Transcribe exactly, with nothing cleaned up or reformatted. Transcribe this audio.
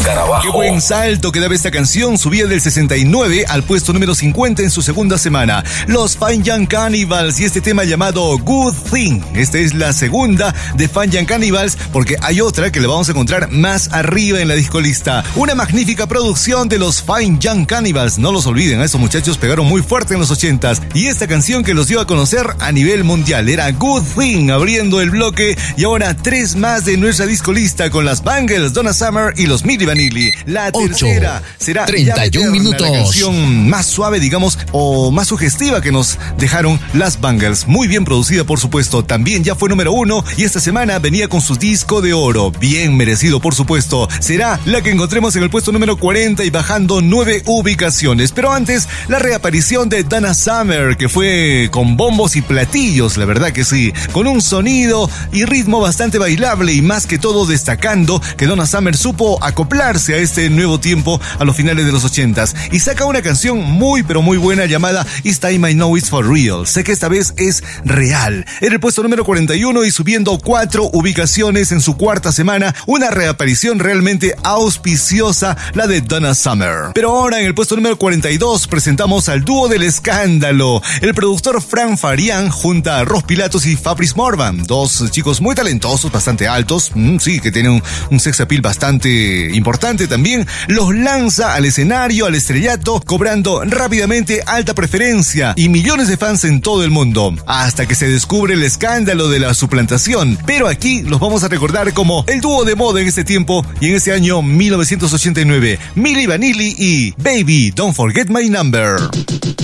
Escarabajo. Qué buen salto que daba esta canción, subía del sesenta y nueve al puesto número cincuenta en su segunda semana. Los Fine Young Cannibals y este tema llamado Good Thing. Esta es la segunda de Fine Young Cannibals, porque hay otra que le vamos a encontrar más arriba en la discolista. Una magnífica producción de los Fine Young Cannibals. No los olviden, a esos muchachos pegaron muy fuerte en los ochentas. Y esta canción que los dio a conocer a nivel mundial era Good Thing, abriendo el bloque. Y ahora tres más de nuestra discolista con las Bangles, Donna Summer y los Milli Vanilli. La tercera será treinta y un minutos. La canción más suave, digamos, o más sugestiva que nos dejaron las Bangles. Muy bien producida, por supuesto. También ya fue número uno y esta semana venía con su disco de oro. Bien merecido, por supuesto. Será la que encontremos en el puesto número cuarenta y bajando nueve ubicaciones. Pero antes, la reaparición de Donna Summer, que fue con bombos y platillos, la verdad que sí. Con un sonido y ritmo bastante bailable y más que todo destacando que Donna Summer supo acoplarse a este nuevo tiempo a los finales de los ochentas y saca una canción muy pero muy buena llamada It's Time I Know It's For Real. Sé que esta vez es real. En el puesto número cuarenta y uno y subiendo cuatro ubicaciones en su cuarta semana, una reaparición realmente auspiciosa, la de Donna Summer. Pero ahora en el puesto número cuarenta y dos presentamos al dúo del escándalo, el productor Frank Farian junto a Ross Pilatos y Fabrice Morvan, dos chicos muy talentosos, bastante altos, mm, sí, que tienen un, un sex appeal bastante importante también. Los lanza al escenario, al estrellato, cobrando rápidamente alta preferencia y millones de fans en todo el mundo, hasta que se descubre el escándalo de la suplantación. Pero aquí los vamos a recordar como el dúo de moda en este tiempo y en ese año mil novecientos ochenta y nueve, Milli Vanilli y Baby Don't Forget My Number.